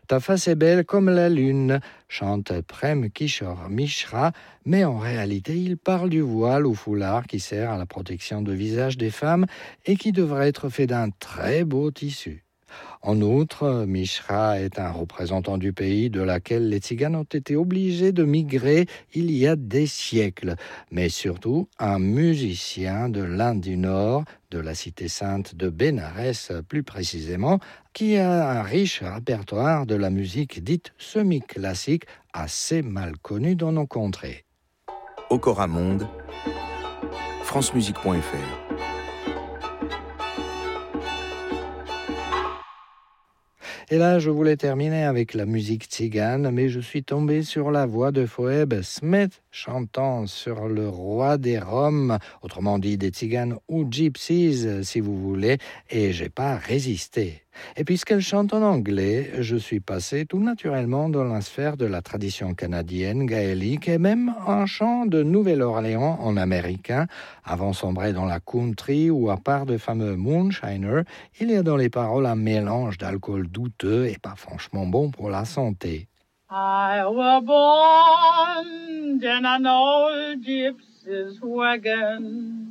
Ta face est belle comme la lune, chante Prem Kishore Mishra, mais en réalité, il parle du voile ou foulard qui sert à la protection du visage des femmes et qui devrait être fait d'un très beau tissu. En outre, Mishra est un représentant du pays de laquelle les Tziganes ont été obligés de migrer il y a des siècles, mais surtout un musicien de l'Inde du Nord, de la cité sainte de Bénarès plus précisément, qui a un riche répertoire de la musique dite semi-classique assez mal connue dans nos contrées. Okora Monde, francemusique.fr. Et là, je voulais terminer avec la musique tzigane, mais je suis tombé sur la voix de Phoebe Smith chantant sur le roi des Roms, autrement dit des tziganes ou gypsies, si vous voulez, et j'ai pas résisté. Et puisqu'elle chante en anglais, je suis passé tout naturellement dans la sphère de la tradition canadienne, gaélique, et même un chant de Nouvelle-Orléans en américain, avant sombrer dans la country où, à part de fameux moonshiner, il y a dans les paroles un mélange d'alcool douteux et pas franchement bon pour la santé. I was born in an old gypsy's wagon.